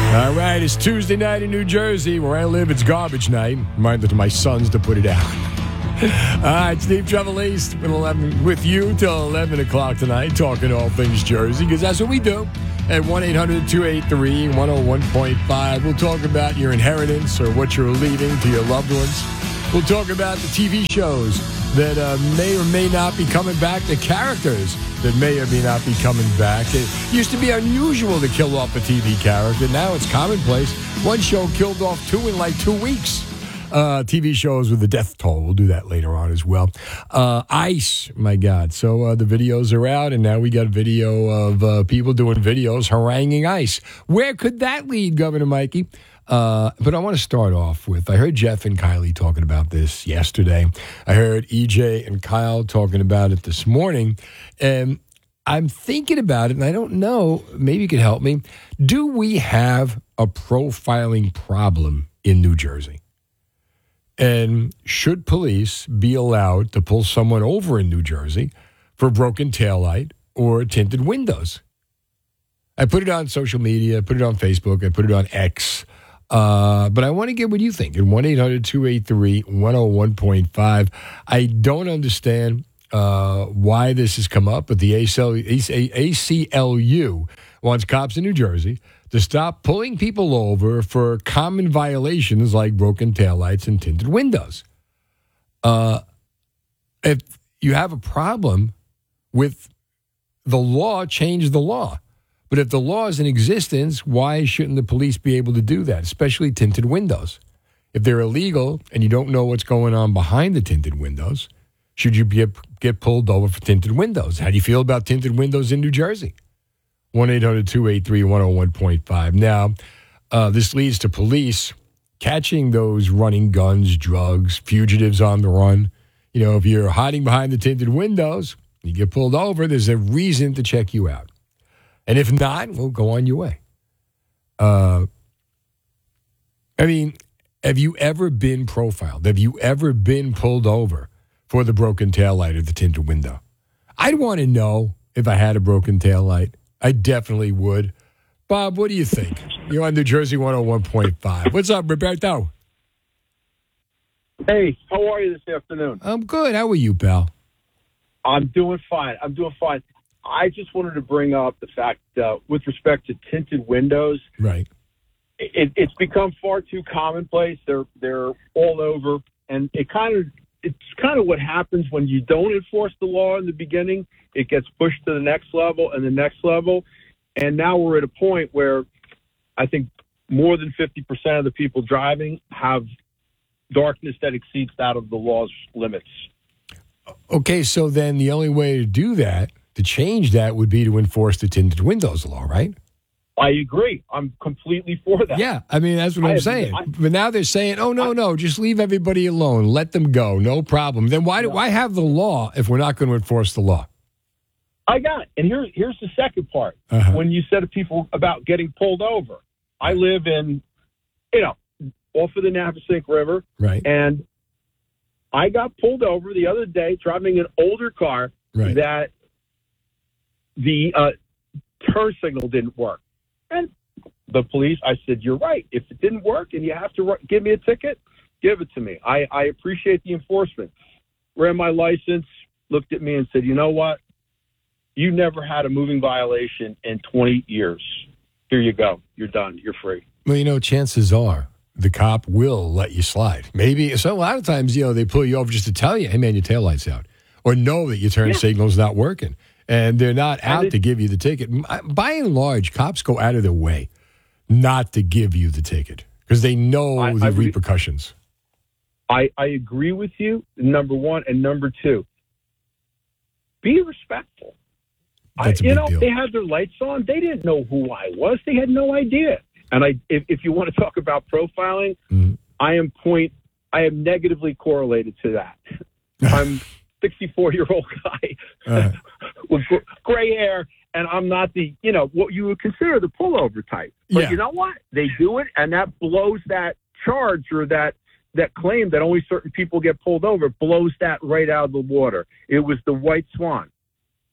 All right, it's Tuesday night in New Jersey. Where I live, it's garbage night. Reminder to my sons to put it out. All right, Steve Trevelise with you till 11 o'clock tonight, talking all things Jersey, because that's what we do. At 1-800-283-101.5. We'll talk about your inheritance or what you're leaving to your loved ones. We'll talk about the TV shows that may or may not be coming back, the characters that may or may not be coming back. It used to be unusual to kill off a TV character. Now it's commonplace. One show killed off two in like 2 weeks. TV shows with the death toll. We'll do that later on as well. ICE, my God. So the videos are out, and now we got video of people doing videos haranguing ICE. Where could that lead, Governor Mikey? But I want to start off with, I heard Jeff and Kylie talking about this yesterday. I heard EJ and Kyle talking about it this morning. And I'm thinking about it, and I don't know, maybe you could help me. Do we have a profiling problem in New Jersey? And should police be allowed to pull someone over in New Jersey for broken taillight or tinted windows? I put it on social media, I put it on Facebook, I put it on X. But I want to get what you think. At 1-800-283-101.5. I don't understand why this has come up, but the ACLU wants cops in New Jersey to stop pulling people over for common violations like broken taillights and tinted windows. If you have a problem with the law, change the law. But if the law is in existence, why shouldn't the police be able to do that, especially tinted windows? If they're illegal and you don't know what's going on behind the tinted windows, should you get pulled over for tinted windows? How do you feel about tinted windows in New Jersey? 1-800-283-101.5. Now, this leads to police catching those running guns, drugs, fugitives on the run. You know, if you're hiding behind the tinted windows, you get pulled over, there's a reason to check you out. And if not, well, go on your way. I mean, have you ever been profiled? Have you ever been pulled over for the broken taillight or the tinted window? I'd want to know if I had a broken taillight. I definitely would. Bob, what do you think? You're on New Jersey 101.5. What's up, Roberto? Hey, how are you this afternoon? I'm good. How are you, pal? I'm doing fine. I just wanted to bring up the fact with respect to tinted windows. Right. It's become far too commonplace. They're all over, and it's kind of what happens when you don't enforce the law in the beginning. It gets pushed to the next level and the next level, and now we're at a point where I think more than 50% of the people driving have darkness that exceeds that of the law's limits. Okay, so then the only way to do that, to change that, would be to enforce the tinted windows law, right? I agree. I'm completely for that. Yeah, I mean, that's what I'm saying. But now they're saying, oh, no, just leave everybody alone. Let them go. No problem. Then why have the law if we're not going to enforce the law? I got it. And here's the second part. When you said to people about getting pulled over, I live in, off of the Navesink River. Right. And I got pulled over the other day driving an older car that the turn signal didn't work. And the police, I said, you're right. If it didn't work and you have to give me a ticket, give it to me. I appreciate the enforcement. Ran my license, looked at me and said, you know what? You never had a moving violation in 20 years. Here you go. You're done. You're free. Well, chances are the cop will let you slide. Maybe. So a lot of times, they pull you over just to tell you, hey, man, your taillight's out. Or know that your turn signal's not working. And they're not out to give you the ticket. By and large, cops go out of their way not to give you the ticket because they know the repercussions. I agree with you, number one. And number two, be respectful. That's a big deal. They had their lights on. They didn't know who I was. They had no idea. And if you want to talk about profiling, I am negatively correlated to that. I'm 64-year-old guy with gray hair, and I'm not the, what you would consider the pullover type. But you know what? They do it, and that blows that charge or that claim that only certain people get pulled over, blows that right out of the water. It was the white swan.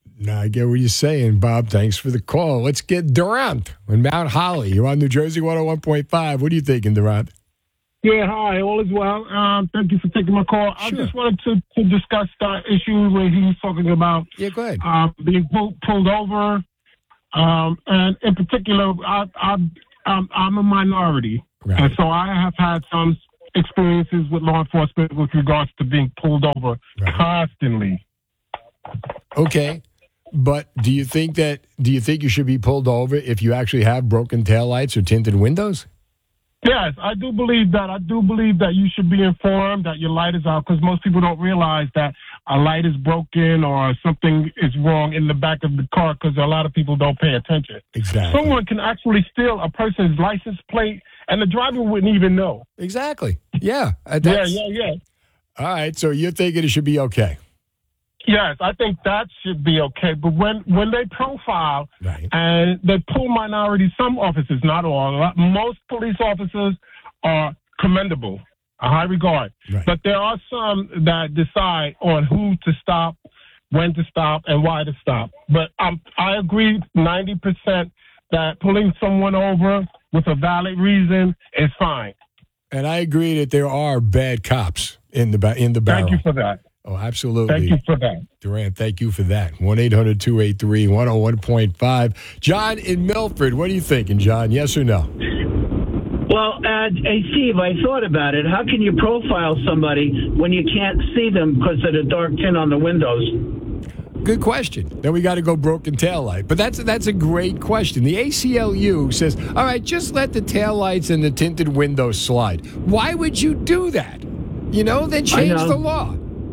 No, I get what you're saying, Bob. Thanks for the call. Let's get Durant in Mount Holly. You're on New Jersey 101.5. What are you thinking, Durant? Yeah, hi. All is well. Thank you for taking my call. Sure. I just wanted to discuss the issue where he was talking about go ahead. Being pulled over. And in particular, I'm a minority. Right. And so I have had some experiences with law enforcement with regards to being pulled over constantly. Okay. But do you think you should be pulled over if you actually have broken taillights or tinted windows? Yes, I do believe that. I do believe that you should be informed that your light is out, because most people don't realize that a light is broken or something is wrong in the back of the car, because a lot of people don't pay attention. Exactly. Someone can actually steal a person's license plate and the driver wouldn't even know. Exactly. Yeah. Yeah. All right, so you're thinking it should be okay. Yes, I think that should be okay. But when they profile and they pull minorities, some officers, not all, most police officers are commendable, a high regard. Right. But there are some that decide on who to stop, when to stop, and why to stop. But I agree 90% that pulling someone over with a valid reason is fine. And I agree that there are bad cops in the barrel. Thank you for that. Oh, absolutely. Thank you for that. Durant, thank you for that. 1-800-283-101.5. John in Milford, what are you thinking, John? Yes or no? Well, hey, Steve, I thought about it. How can you profile somebody when you can't see them because of the dark tint on the windows? Good question. Then we got to go broken taillight. But that's a great question. The ACLU says, all right, just let the taillights and the tinted windows slide. Why would you do that? Then change the law.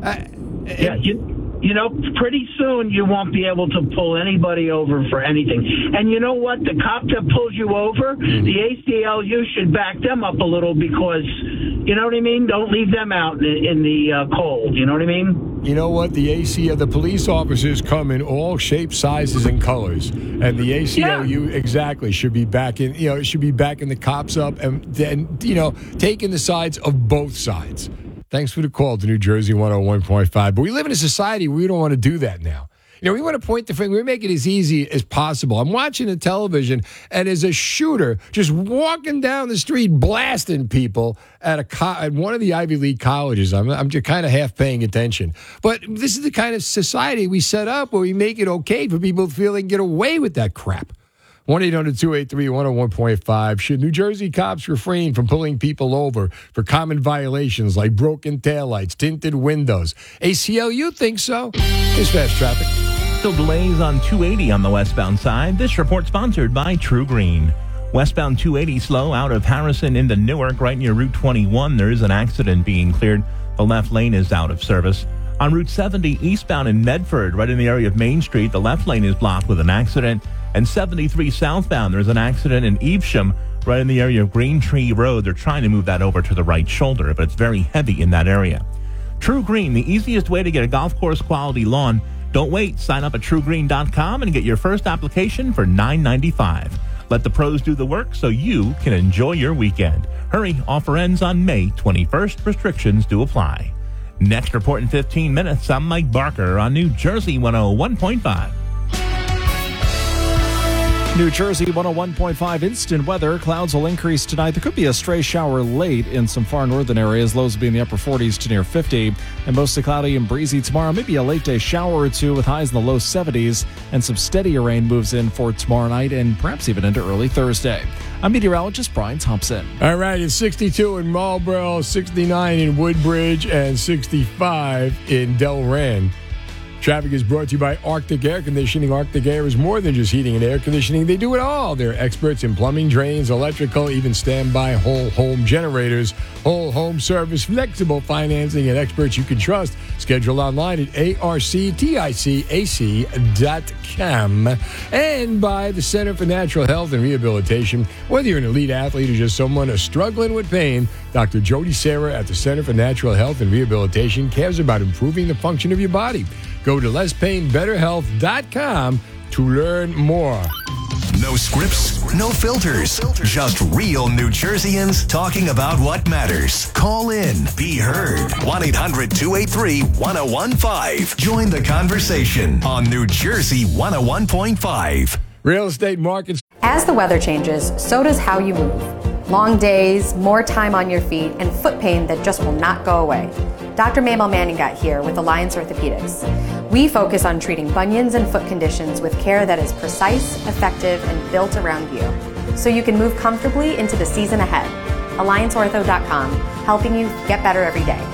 Pretty soon you won't be able to pull anybody over for anything. And you know what? The cop that pulls you over, the ACLU should back them up a little because, you know what I mean? Don't leave them out in the cold. You know what I mean? You know what? The police officers come in all shapes, sizes, and colors. And the ACLU exactly should be backing, should be backing the cops up and then, taking the sides of both sides. Thanks for the call to New Jersey 101.5. But we live in a society where we don't want to do that now. We want to point the finger. We make it as easy as possible. I'm watching the television, and there's a shooter just walking down the street blasting people at one of the Ivy League colleges. I'm just kind of half paying attention. But this is the kind of society we set up where we make it okay for people to feel they can get away with that crap. 1-800-283-101.5. Should New Jersey cops refrain from pulling people over for common violations like broken taillights, tinted windows? ACLU thinks so. Here's Fast Traffic. Still delays on 280 on the westbound side. This report sponsored by True Green. Westbound 280 slow out of Harrison into Newark right near Route 21. There is an accident being cleared. The left lane is out of service. On Route 70 eastbound in Medford, right in the area of Main Street, the left lane is blocked with an accident. And 73 southbound, there's an accident in Evesham, right in the area of Green Tree Road. They're trying to move that over to the right shoulder, but it's very heavy in that area. True Green, the easiest way to get a golf course quality lawn. Don't wait. Sign up at truegreen.com and get your first application for $9.95. Let the pros do the work so you can enjoy your weekend. Hurry, offer ends on May 21st. Restrictions do apply. Next report in 15 minutes, I'm Mike Barker on New Jersey 101.5. New Jersey 101.5 instant weather. Clouds will increase tonight. There could be a stray shower late in some far northern areas. Lows will be in the upper 40s to near 50. And mostly cloudy and breezy tomorrow. Maybe a late day shower or two with highs in the low 70s. And some steadier rain moves in for tomorrow night and perhaps even into early Thursday. I'm meteorologist Brian Thompson. All right, it's 62 in Marlboro, 69 in Woodbridge, and 65 in Delran. Traffic is brought to you by Arctic Air Conditioning. Arctic Air is more than just heating and air conditioning. They do it all. They're experts in plumbing, drains, electrical, even standby whole home generators, whole home service, flexible financing, and experts you can trust. Schedule online at arcticac.com. And by the Center for Natural Health and Rehabilitation. Whether you're an elite athlete or just someone who's struggling with pain, Dr. Jody Serra at the Center for Natural Health and Rehabilitation cares about improving the function of your body. Go to lesspainbetterhealth.com to learn more. No scripts, no filters, just real New Jerseyans talking about what matters. Call in, be heard. 1-800-283-1015. Join the conversation on New Jersey 101.5. Real estate markets. As the weather changes, so does how you move. Long days, more time on your feet, and foot pain that just will not go away. Dr. Mabel Manning got here with Alliance Orthopedics. We focus on treating bunions and foot conditions with care that is precise, effective, and built around you, so you can move comfortably into the season ahead. AllianceOrtho.com, helping you get better every day.